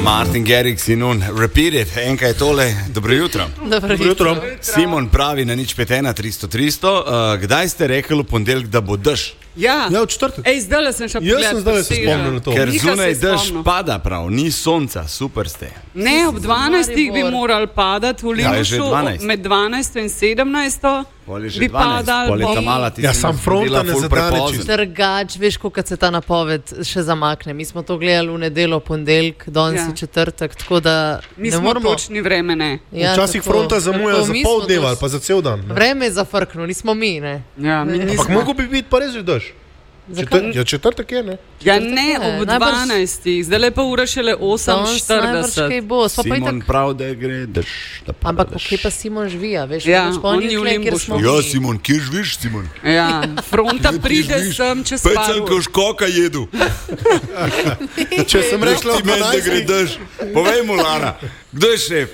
Martin Garrix in on Repeat It, enka je tole, dobro jutro. Dobro jutro. Simon pravi na 051 300 300, kdaj ste rekli v ponedeljek, da bo dež? Ja, v četrtek. Zdaj sem še pogledal. Jaz sem zdaj se spomnil na to. Ker zunaj dež pada prav, ni sonca, super ste. Ne, ob 12 bi morali padati v Limbušu, med 12 in 17 bi padal. Ja, sam fronta ne zadane. Trgač, veš, koliko se ta napoved še zamakne. Mi smo to gledali v nedeljo, ponedeljek, danes je četrtek, tako da mi smo točni vreme, ne. Ja, včasih fronta zamuja za pol dneva ali pa za cel dan. Vreme je zafrknulo, nismo mi, ne. Ja, mi nismo. Ampak mogo bi biti pa res že dež. Ja, četrtek je, ne? Ja, ne, ob 12. Zdaj lepa ura šele 8:40. Simon prav, da gre dež. Ampak kje pa Simon živi, veš? Ja, on je v Limbušu. Ja, Simon, kje živiš, Simon? Ja, fronta pride sem čez par ur. Pet sem koškoka jedu. Če sem rekla ob 12. da gre dež. Povej mu, Lara, kdo je šef?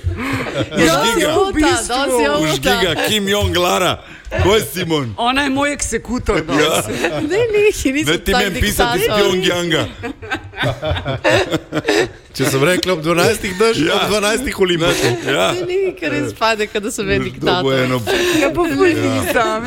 Užgiga, Kim Jong Lara. Ko je Simon? Ona je moj eksekutor. Ja. Ne ti me pisati iz Pyongyanga. Če sem rekla ob 12. dež, ob 12. v Limbušu. Ja. Ne, ker res pade, kada so ve diktator. Ja, pa nisam.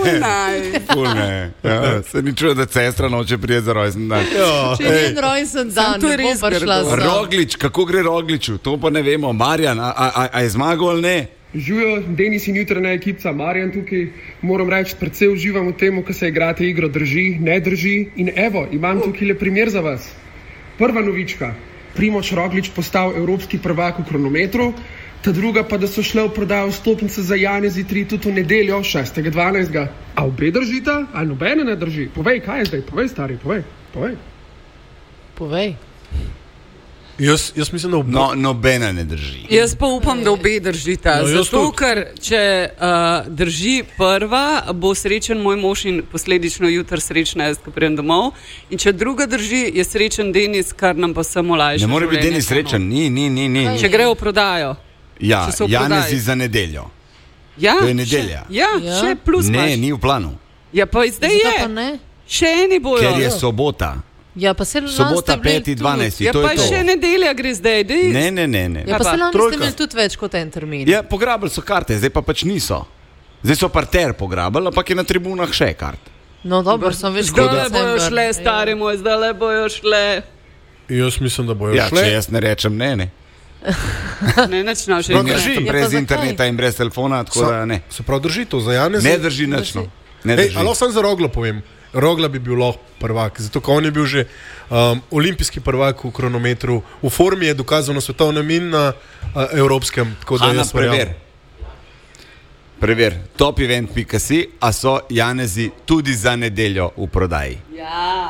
Ja, se ni čuo, da sestra noče prije za rojsten dan. Če njen rojsten dan, ne bom pa šla za. Roglič, kako gre Rogliču? To pa ne vemo. Marjan, a je zmagal ali ne? Živijo, Denis in jutranja ekipa, Marjan tukaj. Moram reči, predvsej uživam v tem, ko se igrate igro drži, ne drži. In evo, imam tukaj le primer za vas. Prva novička. Primož Roglič postal evropski prvak v kronometru, ta druga pa, da so šle v prodajo vstopnice za Janezi 3 tudi v nedeljo 6.12. A obe držita? Ali nobene ne drži? Povej, kaj je zdaj? Povej, stari, povej. Povej. Jaz mislim, da nobena ne drži. Jaz pa upam, da obe držita. Zato, ker če drži prva, bo srečen moj mož in posledično jutr srečna jaz, ko pridem domov. In če druga drži, je srečen Denis, kar nam pa samo lajša. Ne more biti Denis srečen, ni. Če gre v prodajo. Ja, Janezi za nedeljo. Ja, to je nedelja. Še plus ne, ni v planu. Ja, pa zdaj je. Še eni bojo. Ker je sobota. Ja, pa se sobota 5.12. Ja, pa še nedelja gre zdaj. Ne. Ja, pa se lani ste imeli tudi več kot en termin. Ja, pograbili so karte, zdaj pa pač niso. Zdaj so parter pograbili, ampak je na tribunah še kart. No, dobro, sem več kot december. Zdaj bojo šle, stari moj, zdaj bojo šle. Jaz mislim, da bojo šle. Ja, če jaz ne rečem ne. Ne, nečno še ne. Brez interneta in brez telefona, tako da ne. Se prav drži to za Janez? Ne drži nečno. Ali sem za Rogla povem? Rogla bi bil lahko prvak, zato ko on je bil že olimpijski prvak v kronometru, v formi je dokazano svetovnem in na evropskem, tako da jaz verjamem. Prever, topevent.si, a so Janezi tudi za nedeljo v prodaji? Ja.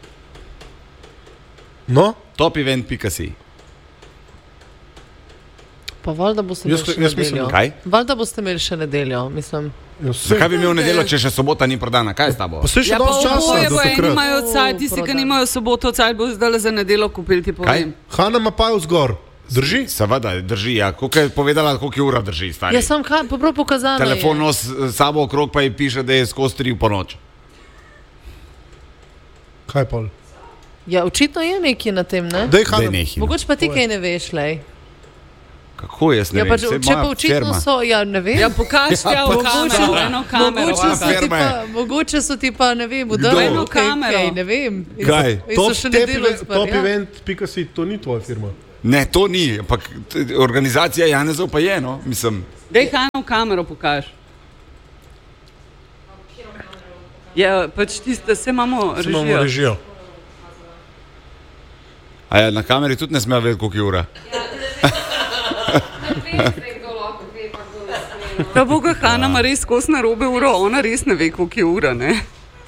No? Topevent.si. Pa valjda boste imeli še nedeljo. Kaj? Valjda boste imeli še nedeljo, mislim. Zakaj bi imel nedeljo, če še sobota ni prodana? Kaj je s tabo? Pa se še dosti časa do takrat. Imajo odsaj, tisti, ki nimajo soboto odsaj, bo zdaj za nedeljo kupili, ti povem. Hanna ima pa vzgor. Drži? Seveda, drži, ja. Koliko je povedala, koliko je ura drži, stari? Ja, sem prav pokazala. Telefon nos sabo okrog, pa ji piše, da je skozi 3 po noč. Kaj pol? Ja, očitno je nekaj na tem, ne? Dej, Hanna. Mogoče pa ti kaj ne veš, lej. Kako jaz ne vem, če pa očitno so, ja ne vem. Ja, pokažite eno kamero. Mogoče so ti pa, ne vem, udali eno kamero. Ne vem. Kaj? Topevent.si, to ni tvoja firma. Ne, to ni, ampak organizacija Janezov pa je, no, mislim. Dej eno kamero pokaž. Ja, pač tiste, se imamo režijo. A ja, na kameri tudi ne smejo vedeti, koliko je ura. Pa Boga, Hanna ima res kos narobe uro, ona res ne ve, koliko je ura, ne?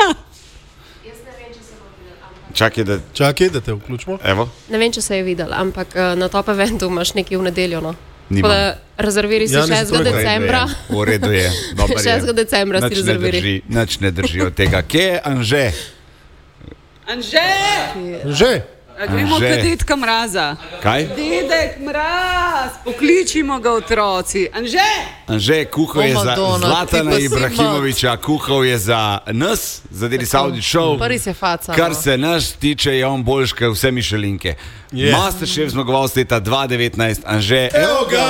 Čakaj, da te vključimo. Evo. Ne vem, če se je videl, ampak na Top Eventu imaš nekaj v nedeljo, no? Nimam. Rezerviri si 6. decembra. V redu je. 6. decembra si rezerviri. Nič ne drži od tega. Kje je Anže? Anže! Anže! Gremo k dedka Mraza. Kaj? Dedek Mraz, pokličimo ga otroci. Anže, kuhal je za Zlatana Ibrahimoviča, kuhal je za nas, za Dedi Saudi Show. Kar se nas tiče, je on boljš kot vse Mišelinke. Masterchef zmagoval leta 2019, Anže, evo ga!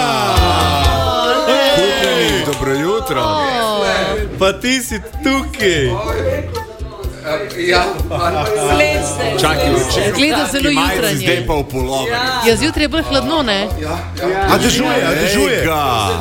Dobro jutro. Pa ti si tukaj. Čakaj, če gleda zelo jutranje. Zdaj pa v pulover. Ja, zjutraj je bolj hladno, ne? A dežuje.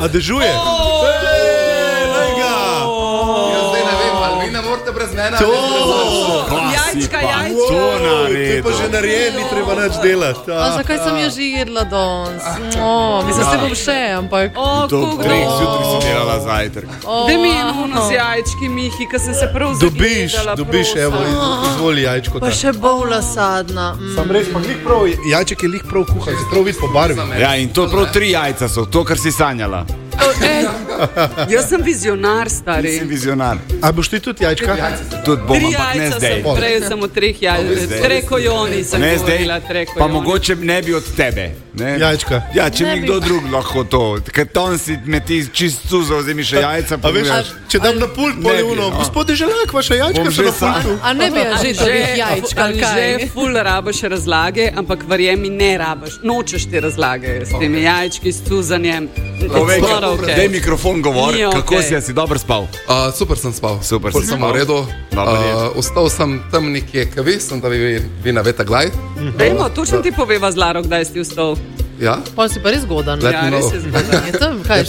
Brez mene. Jajčka. Ti pa že narejeni, treba nič delati. A zakaj sem jo že jedla danes? Mislim, se bom še, ampak... Do 3 zjutraj si delala zajtrk. Da mi je nuno z jajčki, Mihi, ko sem se prav zagledala. Dobiš, evo, izvoli jajčko. Pa še bolj sadna. Sam res, pa glih prav, jajček je lih prav kuhan, se prav vidi po barvi. Ja, in to prav 3 jajca so, to, kar si sanjala. Jaz sem vizionar, stari. Ti si vizionar. A boš ti tudi jajčka? Tudi bom, ampak ne zdaj. Prej samo 3 jajčka. Trekojoni sem govorila, trekojoni. Pa mogoče ne bi od tebe. Jajčka. Ja, če mi kdo drug lahko to. Ker ton si me ti čist suzo, vzemi še jajca. A veš, če dam na pult poljuno, gospod Deželak, vaša jajčka so na pultu. A ne bi že tobih jajčka, kaj? Že ful rabaš razlage, ampak verjemi, ne rabaš. Nočeš te razlage s temi jajčki, s suzanjem. Daj mikrofon govori, kako si dobro spal? Super sem spal. Super si spal. V redu. Ostal sem tam nekje, kaj sem, da bi vi naveta glaj. Dajmo, točno ti poveva Zlaro, kdaj si vstal. Ja? Pa si pa res zgodan. Ja, res je zgodan. Je tam, kaj,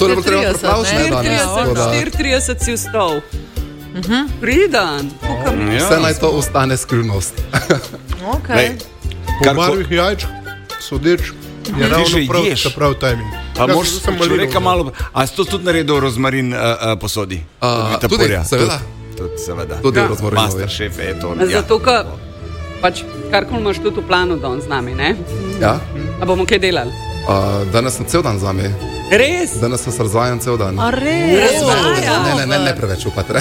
4:30 si vstal. Pridan. Vse naj to ostane skrivnost. Po barvih jajčk, sodeč, je ravno prav timing. A moš človeka malo... A si to tudi naredil rozmarin posodi? Tudi, seveda. Tudi rozmarin. Masterchef je to. Zato, ker pač karkoli imaš tudi v planu danes z nami, ne? Ja. A bomo kaj delali? Danes sem cel dan z vami. Res? Danes sem se razvajal cel dan. A res? Ne preveč upatre.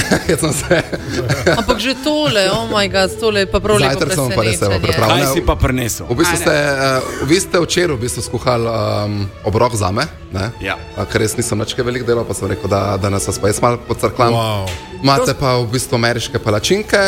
Ampak že tole, oh moj bog, tole je pa prav lepo presenečenje. Kaj si pa prinesel? Vi ste včeraj skuhali obrok zame, ja. Ker res nisem nič velik delal, pa sem rekel, da danes vas pa jaz malo pocrklam. Wow. Imate pa v bistvu ameriške palačinke,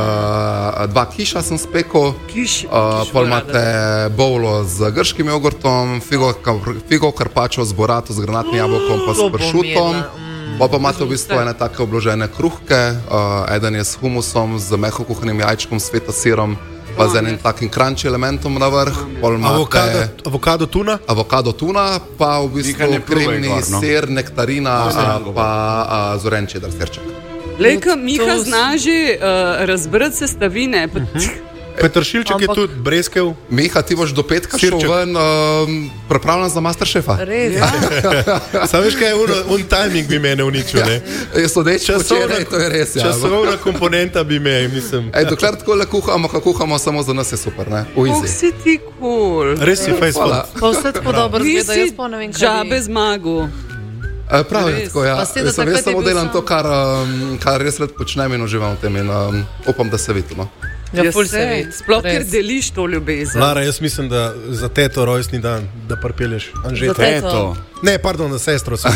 2 kiša sem spekel, pol imate bowlo z grškim jogurtom, figo karpačo z borato z granatnim jabolkom pa s pršutom. Pa imate v bistvu ene take obložene kruhke, eden je s humusom, z meho kuhanim jajčkom, sveta sirom, pa z enim takim crunchy elementom na vrh. Avokado tuna? Avokado tuna, pa v bistvu kremni sir, nektarina, pa zoren čedar sirček. Lejka, Miha zna že razbrati sestavine. Petršilček je tudi breskev. Miha, ti boš do petka šel ven pripravljen za Masterchefa. Res? Sam veš, kaj je timing bi mene uničil, ne? Sodeč včeraj, to je res, ja. Časovna komponenta bi me, mislim. Dokler tako le kuhamo, samo za nas je super, ne? Oh, si ti cool. Res si fajn spal. Pa vse tako dobro zgleda, jaz pa ne vem, kaj bi. Žabe zmagu. Prav je tako, ja. Jaz samo delam to, kar res rad počnem in uživam v tem in upam, da se vidimo. Ja, sploh, ker deliš to ljubezen. Lara, jaz mislim, da za teto rojstni dan, da parpelješ Anžeta. Za teto? Ne, pardon, za sestro. Za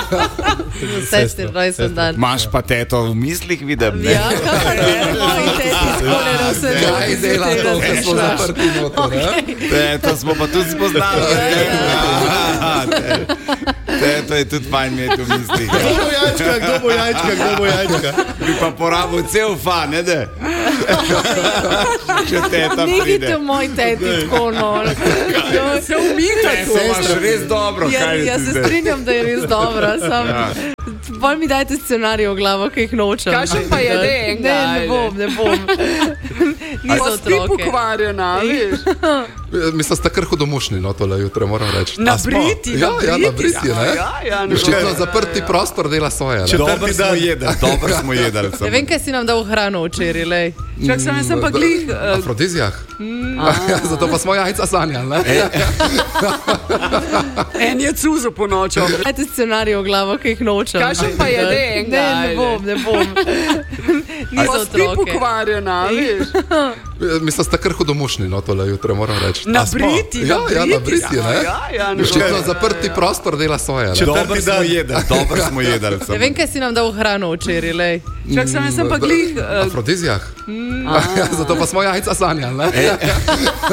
sestri rojstni dan. Imaš pa teto v mislih, vidim, ne? Ja, kako je, moji teti skoraj vse. Kaj dela to, ker smo zaprti noter, ne? Teto smo pa tudi spoznali. Teto je tudi fajn imeti v mislih. Kdo bo jajčka? Bi pa porabil cel fan, ne de? Če teta pride. Nehite v moj teti tako, no. Se umikaj. Sestra, res dobro, kaj je Jaz se strinjam, da je res dobra, bolj mi dajte scenarij v glavo, ki jih nočem. Kažem pa je denga. Ne bom. Niso otroke. Pa si pokvarjena, viš? Mislim, sta kar hudomušni, no, tole jutre, moram reči. Na Briti, Ja, na Briti, ne? Očitno zaprti prostor dela svoje, ne? Dobro smo jedali. Ne vem, kaj si nam dal hrano včeraj, lej. Čak sem pa glih... Afrodizijah. Zato pa smo jajca sanjali, ne? En je cuzo po nočo. Dajte scenarij v glavo, ki jih nočem. Kažem pa je denga. Ne bom. Niso otroke. Pa si pokvarjena, viš? Mislim, ste kar hudomušni, no, tole jutre, moram reči. Na Briti, ja, na Briti, ne? Očitno zaprti prostor dela svoje. Dobro smo jedli. Ne vem, kaj si nam dal hrano včeraj, lej. Čak sem pa glih... Afrodizijah. Zato pa smo jajca sanjali, ne?